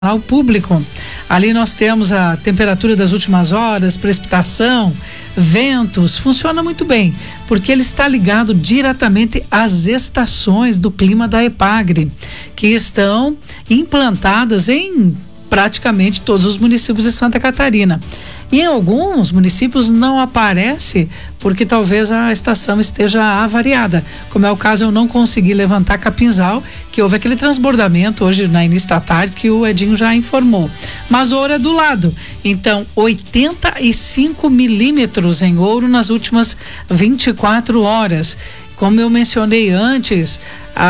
ao público. Ali nós temos a temperatura das últimas horas, precipitação, ventos, funciona muito bem, porque ele está ligado diretamente às estações do clima da EPAGRE, que estão implantadas em praticamente todos os municípios de Santa Catarina. E em alguns municípios não aparece porque talvez a estação esteja avariada, como é o caso eu não consegui levantar Capinzal, que houve aquele transbordamento hoje na início da tarde que o Edinho já informou, mas Ouro é do lado, então 85 milímetros em Ouro nas últimas 24 horas. Como eu mencionei antes,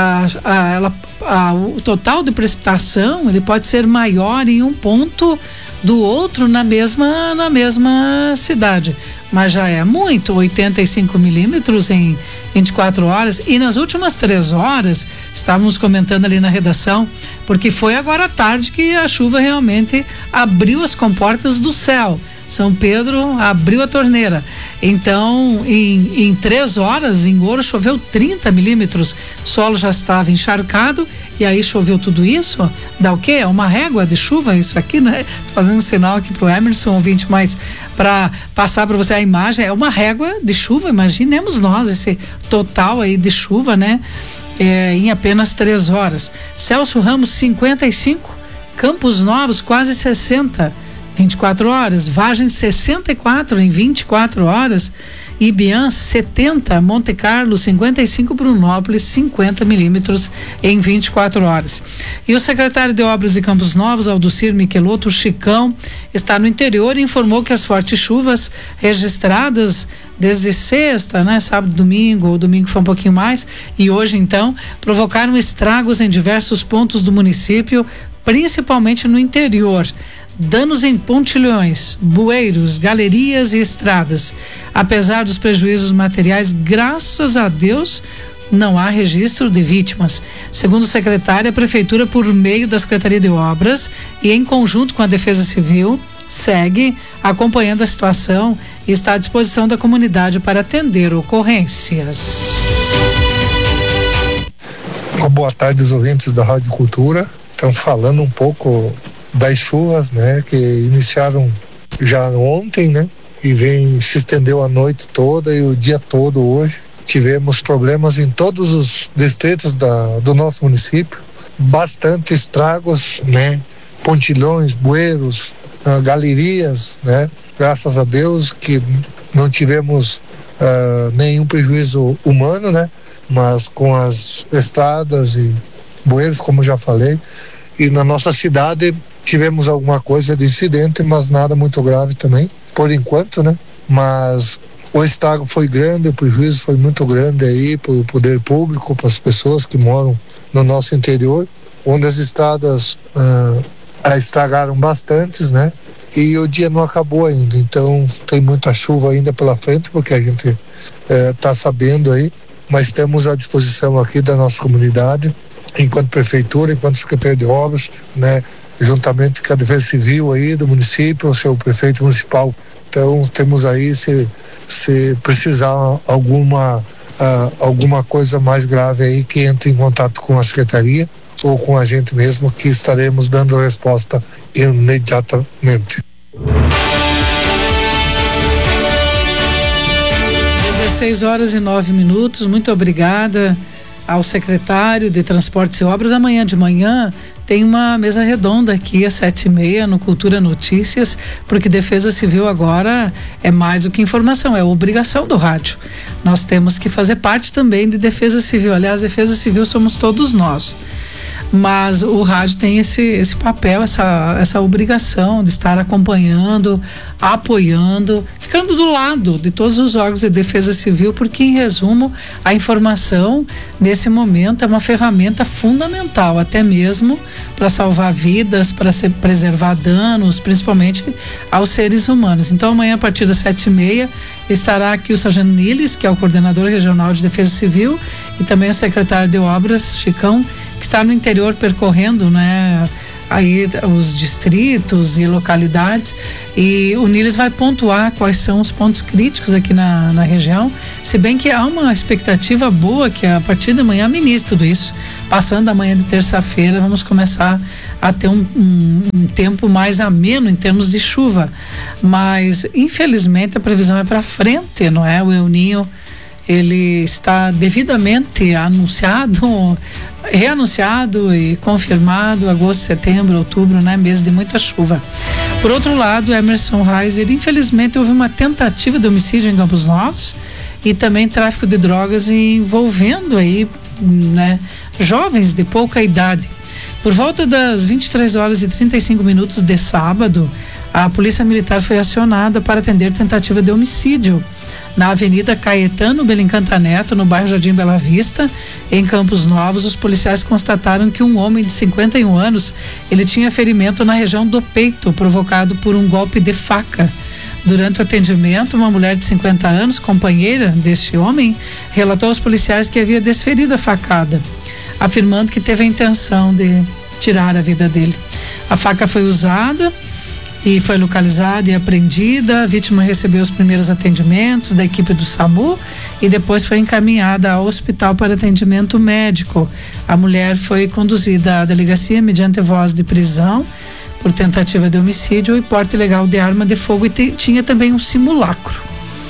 o total de precipitação ele pode ser maior em um ponto do outro na mesma cidade, mas já é muito, 85 milímetros em 24 horas. E nas últimas 3 horas, estávamos comentando ali na redação, porque foi agora à tarde que a chuva realmente abriu as comportas do céu. São Pedro abriu a torneira. Então, em 3 horas, em Ouro, choveu 30 milímetros. O solo já estava encharcado e aí choveu tudo isso. Dá o quê? É uma régua de chuva isso aqui, né? Tô fazendo um sinal aqui pro Emerson, ouvinte, mas para passar para você a imagem, é uma régua de chuva. Imaginemos nós esse total aí de chuva, né? Em apenas 3 horas. Celso Ramos, 55. Campos Novos, quase 60. 24 horas, Vargem 64 em 24 horas, Ibiam 70, Monte Carlo 55, Brunópolis 50 milímetros em 24 horas. E o secretário de Obras de Campos Novos, Aldocir Michelotto, Chicão, está no interior e informou que as fortes chuvas registradas desde sexta, né, sábado, domingo, ou domingo foi um pouquinho mais, e hoje então, provocaram estragos em diversos pontos do município, principalmente no interior. Danos em pontilhões, bueiros, galerias e estradas. Apesar dos prejuízos materiais, graças a Deus, não há registro de vítimas. Segundo o secretário, a Prefeitura, por meio da Secretaria de Obras e em conjunto com a Defesa Civil, segue acompanhando a situação e está à disposição da comunidade para atender ocorrências. Uma boa tarde aos ouvintes da Rádio Cultura. Estão falando um pouco das chuvas, né, que iniciaram já ontem, né, e se estendeu a noite toda e o dia todo hoje. Tivemos problemas em todos os distritos do nosso município, bastante estragos, né, pontilhões, bueiros, galerias, né, graças a Deus que não tivemos nenhum prejuízo humano, né, mas com as estradas e bueiros, como já falei. E na nossa cidade tivemos alguma coisa de incidente, mas nada muito grave também, por enquanto, né? Mas o estrago foi grande, o prejuízo foi muito grande aí para o poder público, para as pessoas que moram no nosso interior, onde as estradas estragaram bastantes, né? E o dia não acabou ainda, então tem muita chuva ainda pela frente, porque a gente está sabendo aí, mas estamos à disposição aqui da nossa comunidade, enquanto prefeitura, enquanto secretaria de obras, né, juntamente com a Defesa Civil aí do município, o seu prefeito municipal. Então temos aí, se precisar alguma coisa mais grave aí, que entre em contato com a secretaria ou com a gente mesmo, que estaremos dando resposta imediatamente. 16h09, muito obrigada ao secretário de Transportes e Obras. Amanhã de manhã tem uma mesa redonda aqui às 7h30 no Cultura Notícias, porque Defesa Civil agora é mais do que informação, é obrigação do rádio. Nós temos que fazer parte também de Defesa Civil. Aliás, Defesa Civil somos todos nós. Mas o rádio tem esse papel, essa obrigação de estar acompanhando, apoiando, ficando do lado de todos os órgãos de defesa civil, porque, em resumo, a informação nesse momento é uma ferramenta fundamental, até mesmo para salvar vidas, para preservar danos, principalmente aos seres humanos. Então, amanhã, a partir das 7h30, estará aqui o Sargento Niles, que é o coordenador regional de Defesa Civil, e também o secretário de Obras, Chicão, que está no interior percorrendo, né, aí os distritos e localidades, e o Niles vai pontuar quais são os pontos críticos aqui na região, se bem que há uma expectativa boa que a partir de amanhã amenize tudo isso. Passando a manhã de terça-feira, vamos começar a ter um tempo mais ameno em termos de chuva, mas infelizmente a previsão é para frente, não é? O El Niño, ele está devidamente reanunciado e confirmado, agosto, setembro, outubro, né? Mês de muita chuva. Por outro lado, Emerson Reiser, infelizmente houve uma tentativa de homicídio em Campos Novos e também tráfico de drogas envolvendo aí, né, jovens de pouca idade. Por volta das 23h35 de sábado, a Polícia Militar foi acionada para atender tentativa de homicídio na Avenida Caetano Belincanta Neto, no bairro Jardim Bela Vista, em Campos Novos. Os policiais constataram que um homem de 51 anos, ele tinha ferimento na região do peito, provocado por um golpe de faca. Durante o atendimento, uma mulher de 50 anos, companheira deste homem, relatou aos policiais que havia desferido a facada, afirmando que teve a intenção de tirar a vida dele. A faca foi usada e foi localizada e apreendida. A vítima recebeu os primeiros atendimentos da equipe do SAMU e depois foi encaminhada ao hospital para atendimento médico. A mulher foi conduzida à delegacia mediante voz de prisão por tentativa de homicídio e porte ilegal de arma de fogo, e tinha também um simulacro.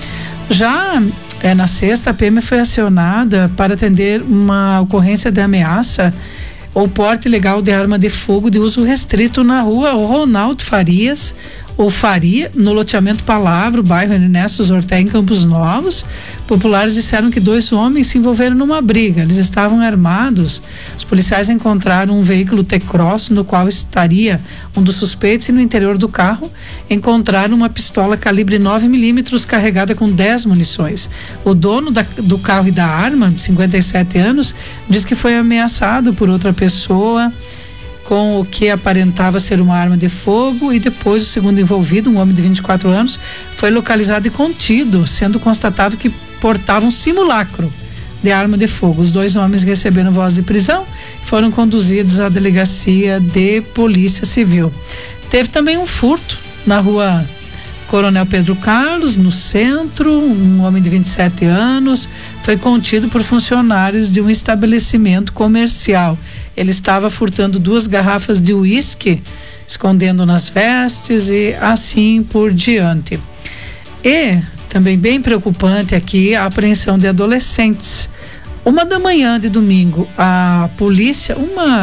Já na sexta, a PM foi acionada para atender uma ocorrência de ameaça ou porte ilegal de arma de fogo de uso restrito na rua Ronaldo Farias, ou Faria, no loteamento Palavra, bairro Ernesto Zorté, em Campos Novos. Populares disseram que 2 homens se envolveram numa briga. Eles estavam armados. Os policiais encontraram um veículo T-Cross no qual estaria um dos suspeitos, e no interior do carro encontraram uma pistola calibre 9mm carregada com 10 munições. O dono do carro e da arma, de 57 anos, diz que foi ameaçado por outra pessoa com o que aparentava ser uma arma de fogo, e depois o segundo envolvido, um homem de 24 anos, foi localizado e contido, sendo constatado que portava um simulacro de arma de fogo. Os 2 homens receberam voz de prisão e foram conduzidos à delegacia de Polícia Civil. Teve também um furto na rua Coronel Pedro Carlos, no centro. Um homem de 27 anos foi contido por funcionários de um estabelecimento comercial. Ele estava furtando 2 garrafas de uísque, escondendo nas vestes e assim por diante. E também bem preocupante aqui a apreensão de adolescentes. 1h de domingo, a polícia,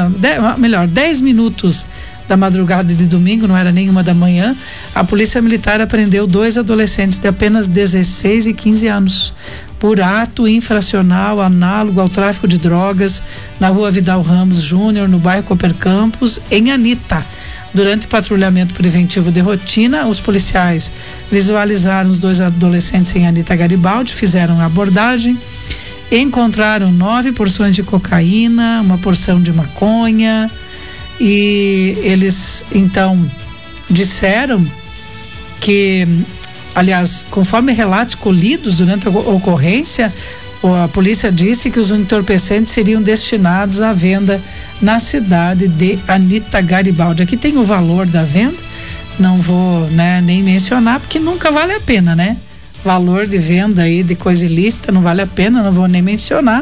10 minutos da madrugada de domingo, não era nem 1h, a Polícia Militar apreendeu 2 adolescentes de apenas 16 e 15 anos por ato infracional análogo ao tráfico de drogas na rua Vidal Ramos Júnior, no bairro Cooper Campos, em Anita. Durante patrulhamento preventivo de rotina, os policiais visualizaram os 2 adolescentes em Anita Garibaldi, fizeram a abordagem, encontraram 9 porções de cocaína, uma porção de maconha, e eles então disseram que, aliás, conforme relatos colhidos durante a ocorrência, a polícia disse que os entorpecentes seriam destinados à venda na cidade de Anita Garibaldi. Aqui tem o valor da venda, não vou, nem mencionar, porque nunca vale a pena, né? Valor de venda aí de coisa ilícita não vale a pena, não vou nem mencionar.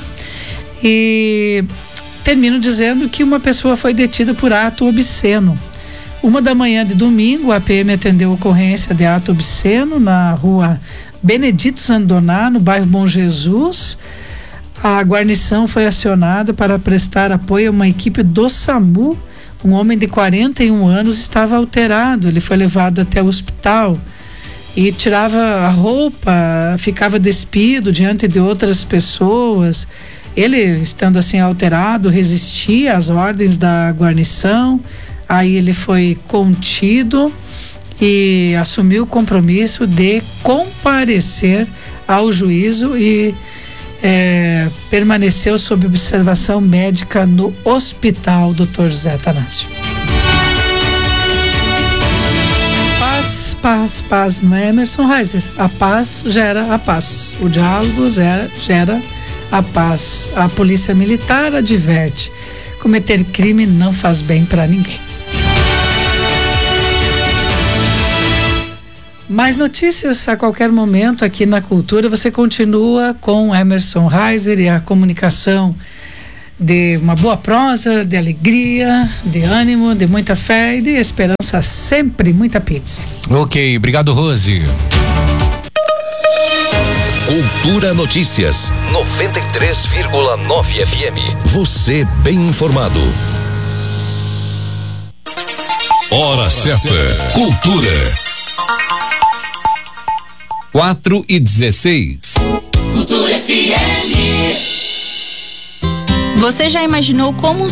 E termino dizendo que uma pessoa foi detida por ato obsceno. 1h de domingo, a PM atendeu ocorrência de ato obsceno na rua Benedito Zandoná, no bairro Bom Jesus. A guarnição foi acionada para prestar apoio a uma equipe do SAMU. Um homem de 41 anos estava alterado. Ele foi levado até o hospital e tirava a roupa, ficava despido diante de outras pessoas. Ele, estando assim alterado, resistia às ordens da guarnição. Aí ele foi contido e assumiu o compromisso de comparecer ao juízo e permaneceu sob observação médica no hospital Dr. José Atanásio. Paz, não é, Emerson Reiser? A paz gera a paz. O diálogo gera a paz. A Polícia Militar adverte: cometer crime não faz bem para ninguém. Mais notícias a qualquer momento aqui na Cultura. Você continua com Emerson Reiser e a comunicação de uma boa prosa, de alegria, de ânimo, de muita fé e de esperança, sempre muita pizza. Ok, obrigado, Rose. Cultura Notícias 93,9 FM. Você bem informado. Hora certa. Cultura. 4:16. Cultura FM. Você já imaginou como